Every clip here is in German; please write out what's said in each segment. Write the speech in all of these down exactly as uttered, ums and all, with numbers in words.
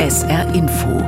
S R Info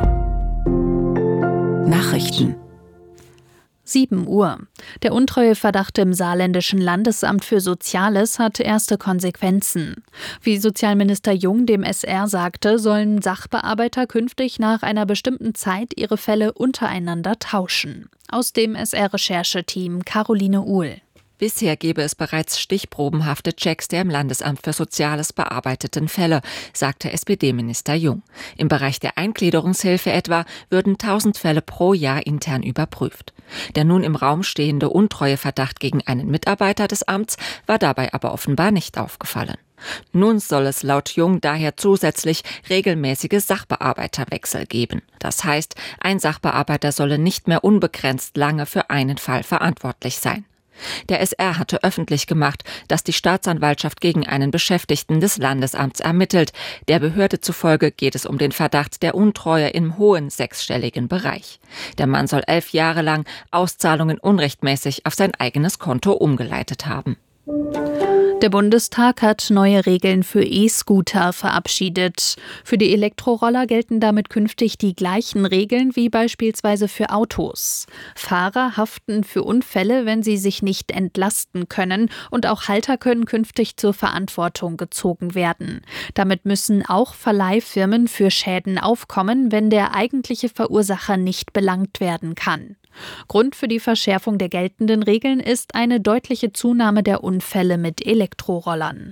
Nachrichten. sieben Uhr. Der Untreueverdacht im saarländischen Landesamt für Soziales hat erste Konsequenzen. Wie Sozialminister Jung dem S R sagte, sollen Sachbearbeiter künftig nach einer bestimmten Zeit ihre Fälle untereinander tauschen. Aus dem S R-Rechercheteam Caroline Uhl. Bisher gebe es bereits stichprobenhafte Checks der im Landesamt für Soziales bearbeiteten Fälle, sagte S P D-Minister Jung. Im Bereich der Eingliederungshilfe etwa würden tausend Fälle pro Jahr intern überprüft. Der nun im Raum stehende Untreueverdacht gegen einen Mitarbeiter des Amts war dabei aber offenbar nicht aufgefallen. Nun soll es laut Jung daher zusätzlich regelmäßige Sachbearbeiterwechsel geben. Das heißt, ein Sachbearbeiter solle nicht mehr unbegrenzt lange für einen Fall verantwortlich sein. Der S R hatte öffentlich gemacht, dass die Staatsanwaltschaft gegen einen Beschäftigten des Landesamts ermittelt. Der Behörde zufolge geht es um den Verdacht der Untreue im hohen sechsstelligen Bereich. Der Mann soll elf Jahre lang Auszahlungen unrechtmäßig auf sein eigenes Konto umgeleitet haben. Der Bundestag hat neue Regeln für E-Scooter verabschiedet. Für die Elektroroller gelten damit künftig die gleichen Regeln wie beispielsweise für Autos. Fahrer haften für Unfälle, wenn sie sich nicht entlasten können, und auch Halter können künftig zur Verantwortung gezogen werden. Damit müssen auch Verleihfirmen für Schäden aufkommen, wenn der eigentliche Verursacher nicht belangt werden kann. Grund für die Verschärfung der geltenden Regeln ist eine deutliche Zunahme der Unfälle mit Elektrorollern.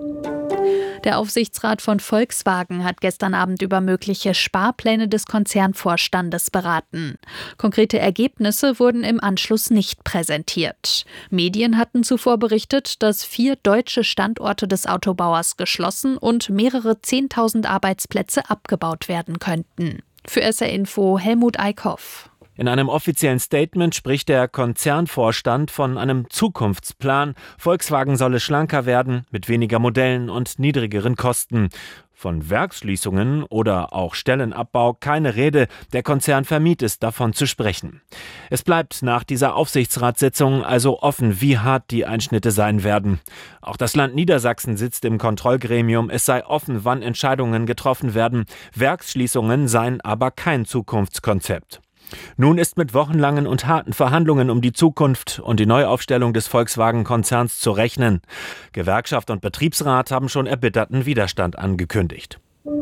Der Aufsichtsrat von Volkswagen hat gestern Abend über mögliche Sparpläne des Konzernvorstandes beraten. Konkrete Ergebnisse wurden im Anschluss nicht präsentiert. Medien hatten zuvor berichtet, dass vier deutsche Standorte des Autobauers geschlossen und mehrere Zehntausend Arbeitsplätze abgebaut werden könnten. Für S R Info Helmut Eickhoff. In einem offiziellen Statement spricht der Konzernvorstand von einem Zukunftsplan. Volkswagen solle schlanker werden, mit weniger Modellen und niedrigeren Kosten. Von Werksschließungen oder auch Stellenabbau keine Rede. Der Konzern vermied es, davon zu sprechen. Es bleibt nach dieser Aufsichtsratssitzung also offen, wie hart die Einschnitte sein werden. Auch das Land Niedersachsen sitzt im Kontrollgremium. Es sei offen, wann Entscheidungen getroffen werden. Werksschließungen seien aber kein Zukunftskonzept. Nun ist mit wochenlangen und harten Verhandlungen um die Zukunft und die Neuaufstellung des Volkswagen-Konzerns zu rechnen. Gewerkschaft und Betriebsrat haben schon erbitterten Widerstand angekündigt.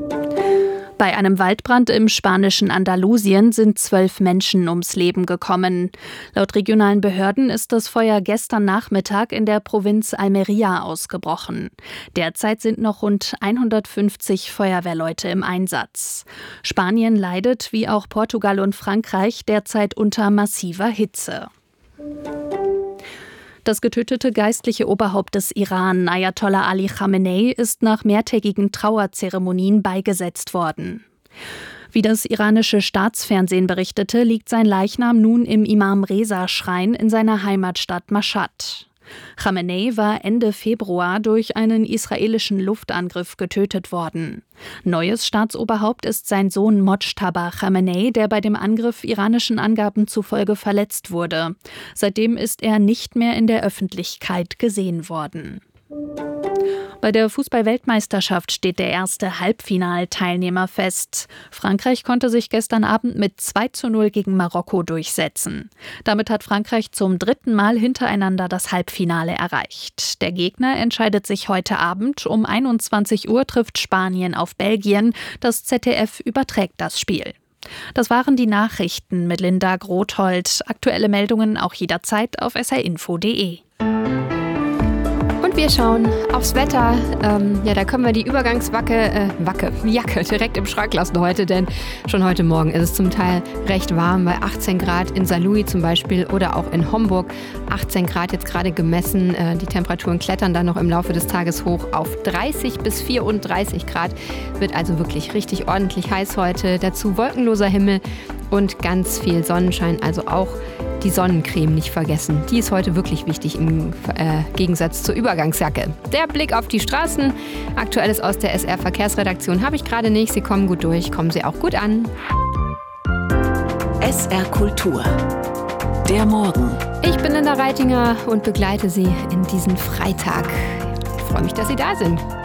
Bei einem Waldbrand im spanischen Andalusien sind zwölf Menschen ums Leben gekommen. Laut regionalen Behörden ist das Feuer gestern Nachmittag in der Provinz Almería ausgebrochen. Derzeit sind noch rund hundertfünfzig Feuerwehrleute im Einsatz. Spanien leidet, wie auch Portugal und Frankreich, derzeit unter massiver Hitze. Das getötete geistliche Oberhaupt des Iran, Ayatollah Ali Khamenei, ist nach mehrtägigen Trauerzeremonien beigesetzt worden. Wie das iranische Staatsfernsehen berichtete, liegt sein Leichnam nun im Imam-Reza-Schrein in seiner Heimatstadt Mashhad. Khamenei war Ende Februar durch einen israelischen Luftangriff getötet worden. Neues Staatsoberhaupt ist sein Sohn Mojtaba Khamenei, der bei dem Angriff iranischen Angaben zufolge verletzt wurde. Seitdem ist er nicht mehr in der Öffentlichkeit gesehen worden. Bei der Fußball-Weltmeisterschaft steht der erste Halbfinalteilnehmer fest. Frankreich konnte sich gestern Abend mit zwei zu null gegen Marokko durchsetzen. Damit hat Frankreich zum dritten Mal hintereinander das Halbfinale erreicht. Der Gegner entscheidet sich heute Abend. Um einundzwanzig Uhr trifft Spanien auf Belgien. Das Z D F überträgt das Spiel. Das waren die Nachrichten mit Linda Grothold. Aktuelle Meldungen auch jederzeit auf s r info punkt d e. Wir schauen aufs Wetter. Ähm, ja, da können wir die Übergangswacke, äh, Wacke, Jacke direkt im Schrank lassen heute, denn schon heute Morgen ist es zum Teil recht warm, bei achtzehn Grad in Saarlouis zum Beispiel oder auch in Homburg. achtzehn Grad jetzt gerade gemessen. Äh, die Temperaturen klettern dann noch im Laufe des Tages hoch auf dreißig bis vierunddreißig Grad. Wird also wirklich richtig ordentlich heiß heute. Dazu wolkenloser Himmel und ganz viel Sonnenschein, also auch die Sonnencreme nicht vergessen. Die ist heute wirklich wichtig im äh, Gegensatz zur Übergangsjacke. Der Blick auf die Straßen. Aktuelles aus der S R-Verkehrsredaktion habe ich gerade nicht. Sie kommen gut durch, kommen Sie auch gut an. S R Kultur. Der Morgen. Ich bin Linda Reitinger und begleite Sie in diesen Freitag. Ich freue mich, dass Sie da sind.